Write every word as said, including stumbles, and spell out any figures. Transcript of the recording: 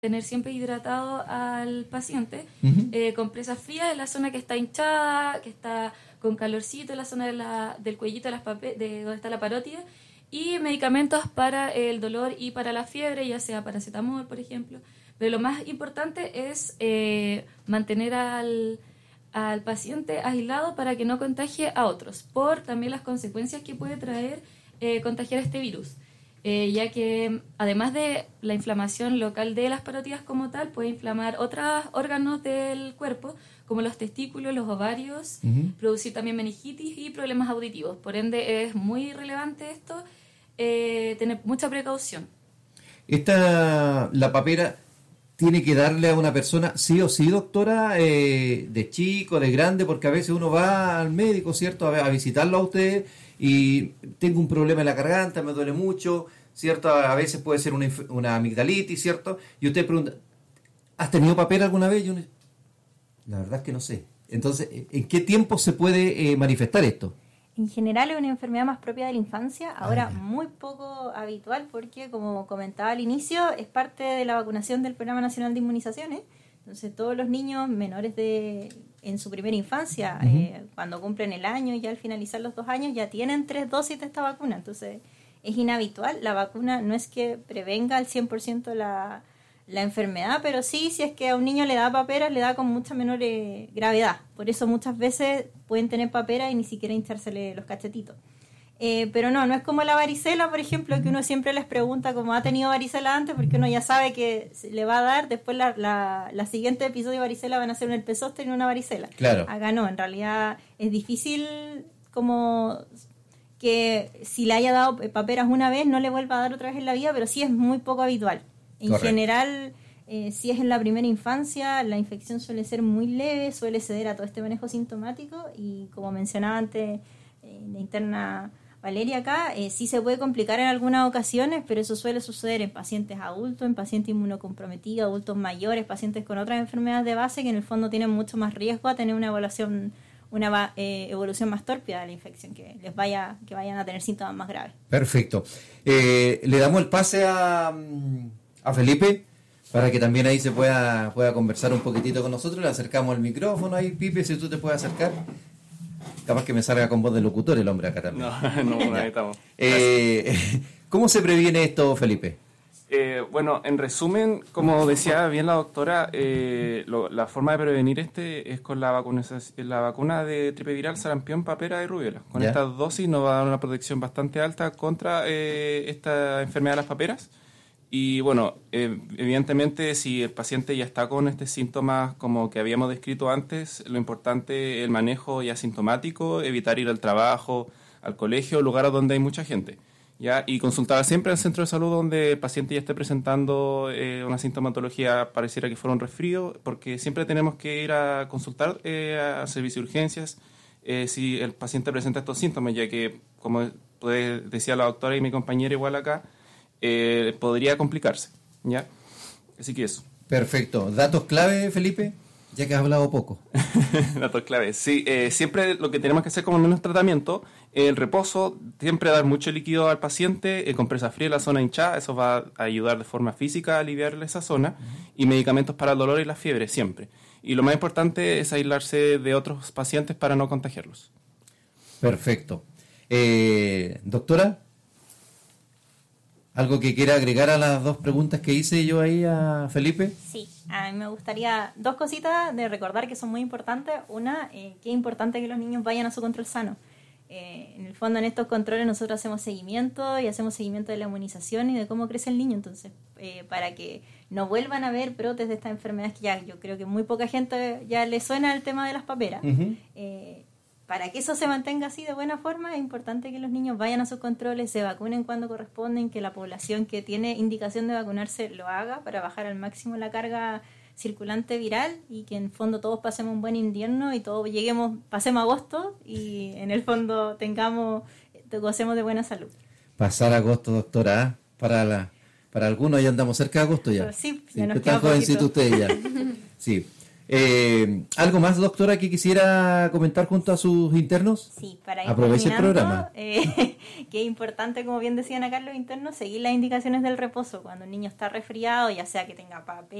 tener siempre hidratado al paciente, Uh-huh. eh, compresas frías en la zona que está hinchada, que está con calorcito, en la zona de la, del cuellito de, las pape- de donde está la parótida, y medicamentos para el dolor y para la fiebre, ya sea paracetamol, por ejemplo. Pero lo más importante es eh, mantener al, al paciente aislado para que no contagie a otros, por también las consecuencias que puede traer eh, contagiar este virus. Eh, ya que además de la inflamación local de las parótidas como tal, puede inflamar otros órganos del cuerpo, como los testículos, los ovarios, Uh-huh. producir también meningitis y problemas auditivos. Por ende, es muy relevante esto, eh, tener mucha precaución. Esta, la papera, tiene que darle a una persona, sí o sí, doctora, eh, de chico, de grande, porque a veces uno va al médico, ¿cierto?, a, a visitarlo a usted y tengo un problema en la garganta, me duele mucho, ¿cierto? A veces puede ser una, inf- una amigdalitis, ¿cierto? Y usted pregunta, ¿has tenido papera alguna vez? Y uno, la verdad es que no sé. Entonces, ¿en qué tiempo se puede eh, manifestar esto? En general es una enfermedad más propia de la infancia, ahora Ah, ya. muy poco habitual porque, como comentaba al inicio, es parte de la vacunación del Programa Nacional de Inmunizaciones. Entonces todos los niños menores de en su primera infancia, Uh-huh. eh, cuando cumplen el año y ya al finalizar los dos años, ya tienen tres dosis de esta vacuna. Entonces es inhabitual. La vacuna no es que prevenga al cien por ciento la, la enfermedad, pero sí, si es que a un niño le da papera, le da con mucha menor eh, gravedad. Por eso muchas veces pueden tener papera y ni siquiera hinchársele los cachetitos. Eh, pero no, no es como la varicela, por ejemplo, que uno siempre les pregunta cómo ha tenido varicela antes, porque uno ya sabe que se le va a dar, después la, la, la siguiente episodio de varicela van a ser un herpes zóster y una varicela. Claro. Acá no, en realidad es difícil como que si le haya dado paperas una vez no le vuelva a dar otra vez en la vida, pero sí es muy poco habitual. En Correcto. general, eh, si es en la primera infancia, la infección suele ser muy leve, suele ceder a todo este manejo sintomático y, como mencionaba antes eh, la interna Valeria acá, eh, sí se puede complicar en algunas ocasiones, pero eso suele suceder en pacientes adultos, en pacientes inmunocomprometidos, adultos mayores, pacientes con otras enfermedades de base que en el fondo tienen mucho más riesgo a tener una evaluación, una eh, evolución más tórpida de la infección, que les vaya, que vayan a tener síntomas más graves. Perfecto. Eh, le damos el pase a, a Felipe para que también ahí se pueda, pueda conversar un poquitito con nosotros. Le acercamos el micrófono ahí, Pipe, si tú te puedes acercar. Capaz que me salga con voz de locutor el hombre acá también. No, no, ahí estamos. Eh, ¿Cómo se previene esto, Felipe? Eh, bueno, en resumen, como decía bien la doctora, eh, lo, la forma de prevenir este es con la, vacunación- la vacuna de triple viral, sarampión, papera y rubiola. Con ¿Ya? estas dosis nos va a dar una protección bastante alta contra eh, esta enfermedad de las paperas. Y bueno, eh, evidentemente si el paciente ya está con estos síntomas como que habíamos descrito antes, lo importante es el manejo ya sintomático, evitar ir al trabajo, al colegio, lugares donde hay mucha gente. ¿Ya? Y consultar siempre al centro de salud donde el paciente ya esté presentando eh, una sintomatología, pareciera que fuera un resfrío, porque siempre tenemos que ir a consultar eh, al servicio de urgencias eh, si el paciente presenta estos síntomas, ya que, como puede- decía la doctora y mi compañera igual acá, eh, podría complicarse. ¿Ya? Así que eso. Perfecto. ¿Datos clave, Felipe? Ya que has hablado poco. Datos claves. Sí, eh, siempre lo que tenemos que hacer como menos tratamiento, el reposo, siempre dar mucho líquido al paciente, eh, compresa fría en la zona hinchada, eso va a ayudar de forma física a aliviar esa zona, y medicamentos para el dolor y la fiebre, siempre. Y lo más importante es aislarse de otros pacientes para no contagiarlos. Perfecto. Eh, doctora, ¿algo que quiera agregar a las dos preguntas que hice yo ahí a Felipe? Sí, a mí me gustaría dos cositas de recordar que son muy importantes. Una, eh, que es importante que los niños vayan a su control sano. Eh, en el fondo, en estos controles nosotros hacemos seguimiento y hacemos seguimiento de la inmunización y de cómo crece el niño. Entonces, eh, para que no vuelvan a haber brotes de estas enfermedades que ya yo creo que muy poca gente ya le suena el tema de las paperas. Uh-huh. Eh, para que eso se mantenga así de buena forma, es importante que los niños vayan a sus controles, se vacunen cuando corresponden, que la población que tiene indicación de vacunarse lo haga para bajar al máximo la carga circulante viral y que en el fondo todos pasemos un buen invierno y todos lleguemos, pasemos agosto y en el fondo tengamos, gocemos de buena salud. Pasar agosto, doctora, ¿eh? para la, para algunos ya andamos cerca de agosto ya. Pero sí, Sí, ya nos están queda jovencitos poquito. ustedes ya. Sí. Eh, ¿Algo más, doctora, que quisiera comentar junto a sus internos? Sí, para ir Aproveche el terminando, programa. eh, que es importante, como bien decían acá los internos, seguir las indicaciones del reposo. Cuando un niño está resfriado, ya sea que tenga papel,